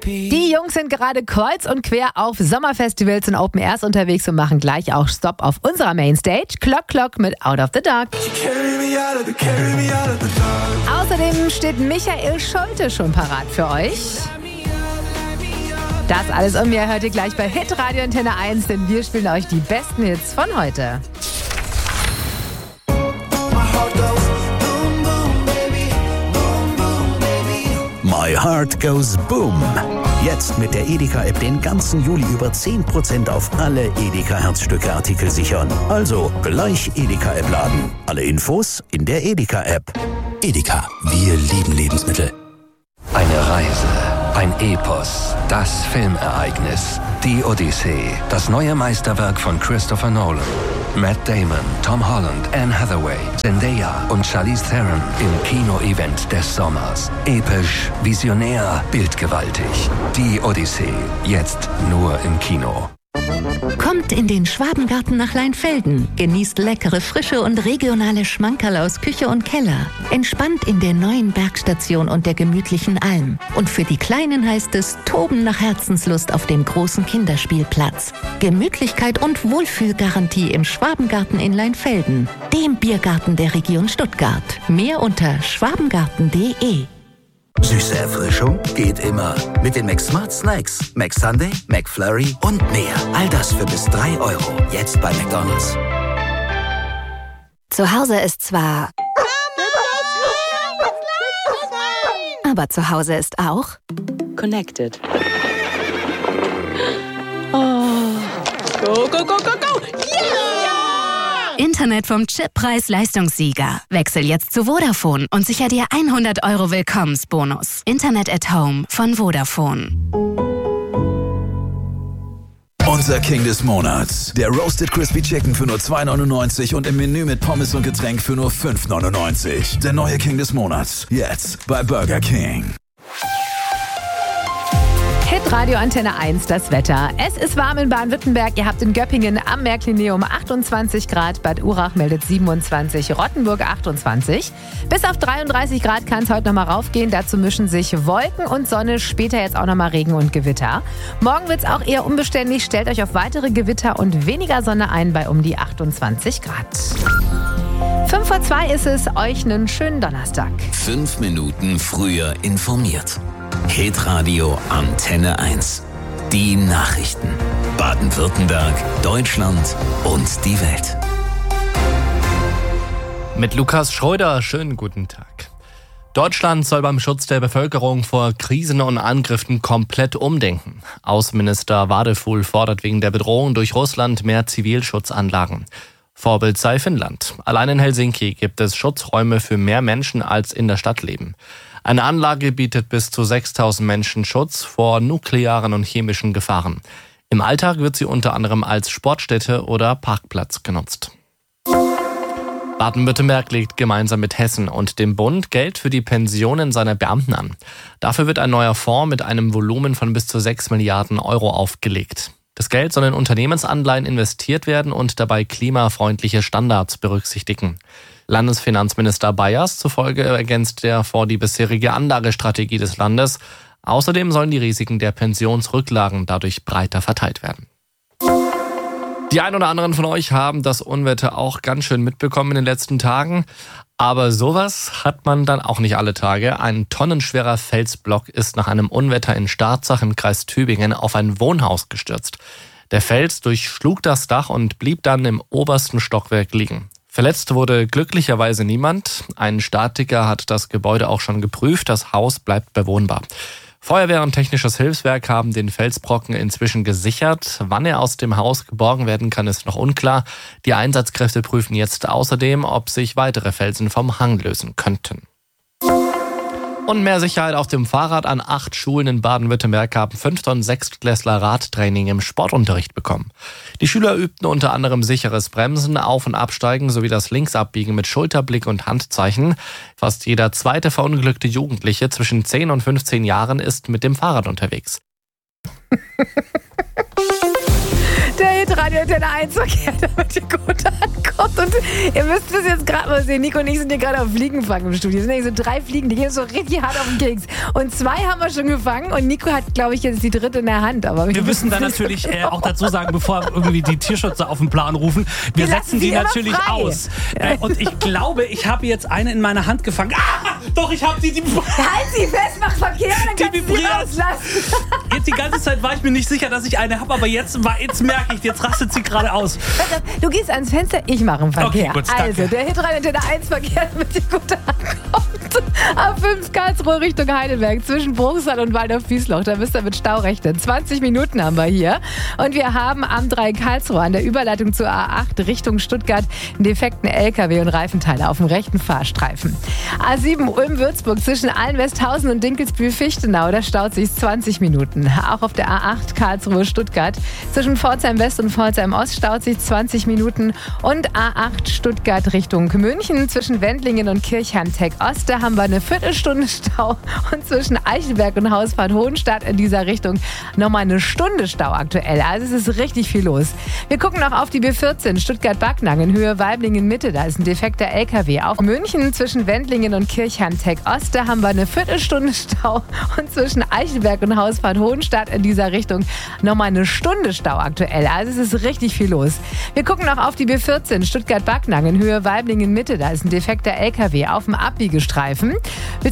Die Jungs sind gerade kreuz und quer auf Sommerfestivals und Open Airs unterwegs und machen gleich auch Stopp auf unserer Mainstage. Clock Clock mit Out of the Dark. Außerdem steht Michael Schulte schon parat für euch. Das alles und mehr hört ihr gleich bei Hitradio Antenne 1, denn wir spielen euch die besten Hits von heute. My Heart Goes Boom. Jetzt mit der Edeka-App den ganzen Juli über 10% auf alle Edeka-Herzstücke-Artikel sichern. Also gleich Edeka-App laden. Alle Infos in der Edeka-App. Edeka, wir lieben Lebensmittel. Eine Reise, ein Epos, das Filmereignis, die Odyssee, das neue Meisterwerk von Christopher Nolan. Matt Damon, Tom Holland, Anne Hathaway, Zendaya und Charlize Theron im Kino-Event des Sommers. Episch, visionär, bildgewaltig. Die Odyssee, jetzt nur im Kino. Kommt in den Schwabengarten nach Leinfelden, genießt leckere Frische und regionale Schmankerl aus Küche und Keller. Entspannt in der neuen Bergstation und der gemütlichen Alm. Und für die Kleinen heißt es Toben nach Herzenslust auf dem großen Kinderspielplatz. Gemütlichkeit und Wohlfühlgarantie im Schwabengarten in Leinfelden, dem Biergarten der Region Stuttgart. Mehr unter schwabengarten.de. Süße Erfrischung geht immer. Mit den McSmart Snacks. McSunday, McFlurry und mehr. All das für bis 3 €. Jetzt bei McDonald's. Zu Hause ist zwar... Aber zu Hause ist auch... Connected. Oh. Go, go, go, go, go! Yeah! Internet vom Chip-Preis-Leistungssieger. Wechsel jetzt zu Vodafone und sicher dir 100 € Willkommensbonus. Internet at Home von Vodafone. Unser King des Monats. Der Roasted Crispy Chicken für nur 2,99 und im Menü mit Pommes und Getränk für nur 5,99. Der neue King des Monats. Jetzt bei Burger King. Hitradio Antenne 1, das Wetter. Es ist warm in Baden-Württemberg. Ihr habt in Göppingen am Märklineum 28 Grad. Bad Urach meldet 27, Rottenburg 28. Bis auf 33 Grad kann es heute nochmal raufgehen. Dazu mischen sich Wolken und Sonne. Später jetzt auch nochmal Regen und Gewitter. Morgen wird es auch eher unbeständig. Stellt euch auf weitere Gewitter und weniger Sonne ein bei um die 28 Grad. 1:55 ist es. Euch einen schönen Donnerstag. 5 Minuten früher informiert. Hitradio Antenne 1. Die Nachrichten. Baden-Württemberg, Deutschland und die Welt. Mit Lukas Schröder, schönen guten Tag. Deutschland soll beim Schutz der Bevölkerung vor Krisen und Angriffen komplett umdenken. Außenminister Wadefuhl fordert wegen der Bedrohung durch Russland mehr Zivilschutzanlagen. Vorbild sei Finnland. Allein in Helsinki gibt es Schutzräume für mehr Menschen, als in der Stadt leben. Eine Anlage bietet bis zu 6.000 Menschen Schutz vor nuklearen und chemischen Gefahren. Im Alltag wird sie unter anderem als Sportstätte oder Parkplatz genutzt. Baden-Württemberg legt gemeinsam mit Hessen und dem Bund Geld für die Pensionen seiner Beamten an. Dafür wird ein neuer Fonds mit einem Volumen von bis zu 6 Milliarden € aufgelegt. Das Geld soll in Unternehmensanleihen investiert werden und dabei klimafreundliche Standards berücksichtigen. Landesfinanzminister Bayers zufolge ergänzt der Fonds die bisherige Anlagestrategie des Landes. Außerdem sollen die Risiken der Pensionsrücklagen dadurch breiter verteilt werden. Die ein oder anderen von euch haben das Unwetter auch ganz schön mitbekommen in den letzten Tagen. Aber sowas hat man dann auch nicht alle Tage. Ein tonnenschwerer Felsblock ist nach einem Unwetter in Starzach im Kreis Tübingen auf ein Wohnhaus gestürzt. Der Fels durchschlug das Dach und blieb dann im obersten Stockwerk liegen. Verletzt wurde glücklicherweise niemand. Ein Statiker hat das Gebäude auch schon geprüft. Das Haus bleibt bewohnbar. Feuerwehr und technisches Hilfswerk haben den Felsbrocken inzwischen gesichert. Wann er aus dem Haus geborgen werden kann, ist noch unklar. Die Einsatzkräfte prüfen jetzt außerdem, ob sich weitere Felsen vom Hang lösen könnten. Und mehr Sicherheit auf dem Fahrrad. An 8 Schulen in Baden-Württemberg haben 5. und 6. Klässler Radtraining im Sportunterricht bekommen. Die Schüler übten unter anderem sicheres Bremsen, Auf- und Absteigen sowie das Linksabbiegen mit Schulterblick und Handzeichen. Fast jeder zweite verunglückte Jugendliche zwischen 10 und 15 Jahren ist mit dem Fahrrad unterwegs. Der Hitradio Antenne 1 Verkehr, damit ihr gut ankommt. Und ihr müsst das jetzt gerade mal sehen. Nico und ich sind hier gerade auf Fliegenfang im Studio. Es sind so 3 Fliegen, die gehen so richtig hart auf den Keks. Und 2 haben wir schon gefangen und Nico hat, glaube ich, jetzt die 3. in der Hand. Aber wir müssen dann natürlich auch dazu sagen, bevor irgendwie die Tierschützer auf den Plan rufen, wir setzen die natürlich aus. Und ich glaube, ich habe jetzt eine in meiner Hand gefangen. Doch, ich habe die halt sie fest, mach Verkehr, dann kannst du sie rauslassen. Jetzt die ganze Zeit war ich mir nicht sicher, dass ich eine habe, aber jetzt merke ich, jetzt rastet sie gerade aus. Du gehst ans Fenster, ich mache einen Verkehr. Okay, gut, also, der Hitradio Antenne 1 Verkehr, damit ihr gut ankommt. A5 Karlsruhe Richtung Heidelberg, zwischen Bruchsal und Waldorf-Wiesloch. Da müsst ihr mit Stau rechnen. 20 Minuten haben wir hier. Und wir haben am 3 Karlsruhe an der Überleitung zur A8 Richtung Stuttgart einen defekten LKW und Reifenteile auf dem rechten Fahrstreifen. A7 Ulm-Würzburg zwischen Allenwesthausen und Dinkelsbühl-Fichtenau. Da staut sich 20 Minuten. Auch auf der A8 Karlsruhe-Stuttgart zwischen Pforzheim West und Pforzheim Ost staut sich 20 Minuten. Und A8 Stuttgart Richtung München zwischen Wendlingen und Kirchheim-Tech Ost. Da haben wir eine Viertelstunde Stau. Und zwischen Eichelberg und Hausfahrt-Hohenstadt in dieser Richtung nochmal eine Stunde Stau aktuell. Also es ist richtig viel los. Wir gucken noch auf die B14 Stuttgart-Backnang in Höhe Weiblingen-Mitte. Da ist ein defekter LKW. Auf München zwischen Wendlingen und Kirchheim-Tech Ost. Da haben wir eine Viertelstunde Stau. Und zwischen Eichelberg und Hausfahrt-Hohenstadt in dieser Richtung nochmal eine Stunde Stau aktuell. Also es ist richtig viel los. Wir gucken noch auf die B14 Stuttgart-Backnang in Höhe Weiblingen-Mitte. Da ist ein defekter LKW auf dem Abbiegestreifen.